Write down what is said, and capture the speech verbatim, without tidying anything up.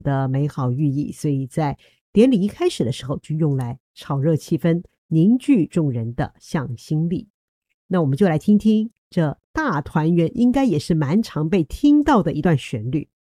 的美好寓意，所以在典礼一开始的时候就用来炒热气氛，凝聚众人的向心力。那我们就来听听这大团圆应该也是蛮常被听到的一段旋律。